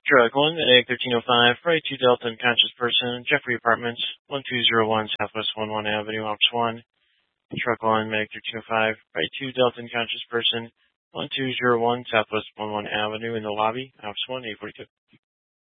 Drug 1 at egg 1305, Friday 2 Delta unconscious person, Jeffrey Apartments, 1201 Southwest 11 Avenue, Ops 1. Truck 1, Medic 1305, Friday 2 Delta unconscious person, 1201 Southwest 11 Avenue in the lobby, Ops 1, 842.